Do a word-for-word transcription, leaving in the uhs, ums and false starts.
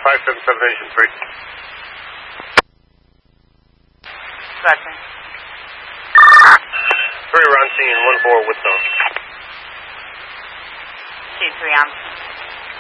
five seven seven Asian three. Roger. three around scene, one four with zone. two three on.